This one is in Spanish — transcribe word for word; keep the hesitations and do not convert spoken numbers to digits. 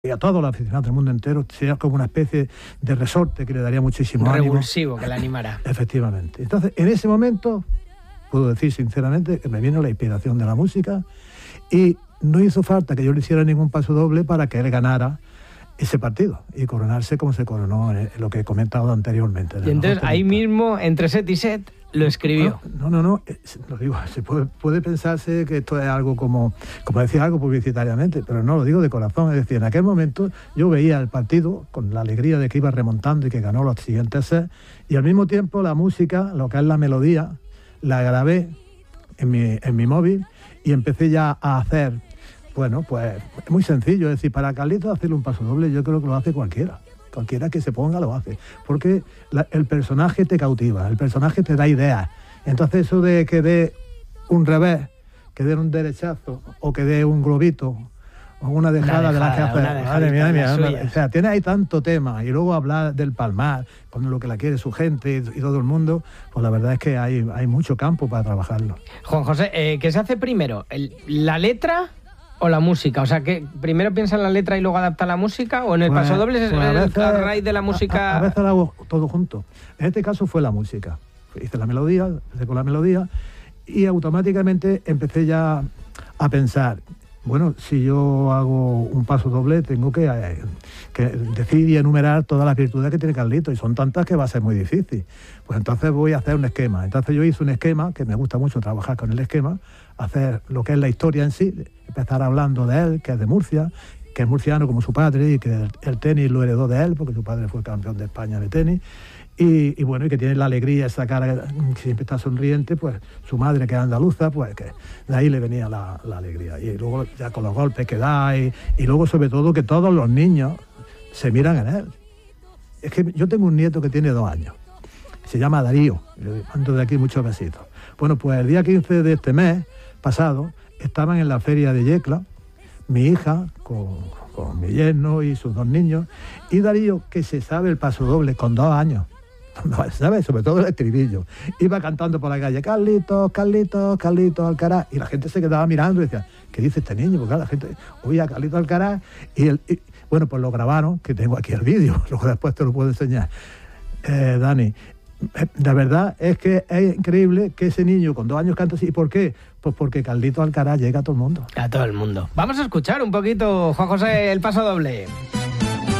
y a todos los aficionados del mundo entero, sería como una especie de resorte que le daría muchísimo ánimo. Revulsivo, que le animara. Efectivamente. Entonces, en ese momento, puedo decir sinceramente que me vino la inspiración de la música y no hizo falta que yo le hiciera ningún paso doble para que él ganara ese partido y coronarse como se coronó en lo que he comentado anteriormente. Y entonces ahí mismo, entre set y set, lo escribió. No, no, no, no lo digo, se puede, puede pensarse que esto es algo como, como decir algo publicitariamente, pero no, lo digo de corazón. Es decir, en aquel momento yo veía el partido con la alegría de que iba remontando y que ganó los siguientes sets, y al mismo tiempo la música, lo que es la melodía, la grabé en mi, en mi móvil y empecé ya a hacer, bueno, pues es muy sencillo. Es decir, para Carlitos hacerle un paso doble yo creo que lo hace cualquiera. Cualquiera que se ponga lo hace, porque la, el personaje te cautiva, el personaje te da ideas. Entonces eso de que dé un revés, que dé un derechazo, o que dé un globito, o una dejada, una dejada de la que hace, madre mía, mía, mía, o sea, tiene ahí tanto tema, y luego hablar del Palmar, con lo que la quiere su gente y, y todo el mundo, pues la verdad es que hay, hay mucho campo para trabajarlo. Juan José, eh, ¿qué se hace primero? El, ¿La letra o la música? O sea, que primero piensa en la letra y luego adapta la música, o en el pues, pasodoble pues es el, a raíz de la música. A, a veces lo hago todo junto. En este caso fue la música. Hice la melodía, hice con la melodía y automáticamente empecé ya a pensar, bueno, si yo hago un paso doble tengo que, eh, que decir y enumerar todas las virtudes que tiene Carlitos, y son tantas que va a ser muy difícil. Pues entonces voy a hacer un esquema. Entonces yo hice un esquema, que me gusta mucho trabajar con el esquema, hacer lo que es la historia en sí, empezar hablando de él, que es de Murcia, que es murciano como su padre y que el, el tenis lo heredó de él, porque su padre fue campeón de España de tenis. Y, y bueno, y que tiene la alegría, esa cara que siempre está sonriente, pues su madre, que es andaluza, pues que de ahí le venía la, la alegría. Y luego ya con los golpes que da, y, y luego sobre todo que todos los niños se miran en él. Es que yo tengo un nieto que tiene dos años, se llama Darío, le mando de aquí muchos besitos. Bueno, pues el día quince de este mes pasado estaban en la feria de Yecla, mi hija con, con mi yerno y sus dos niños, y Darío, que se sabe el paso doble con dos años, ¿sabes? Sobre todo el estribillo. Iba cantando por la calle, Carlitos, Carlitos, Carlitos Alcaraz, y la gente se quedaba mirando y decía, ¿qué dice este niño? Porque la gente oía a Carlitos Alcaraz y, el, y bueno, pues lo grabaron, que tengo aquí el vídeo, luego después te lo puedo enseñar. Eh, Dani, la verdad es que es increíble que ese niño con dos años canta así. ¿Y por qué? Pues porque Carlitos Alcaraz llega a todo el mundo. A todo el mundo. Vamos a escuchar un poquito, Juan José, el paso doble.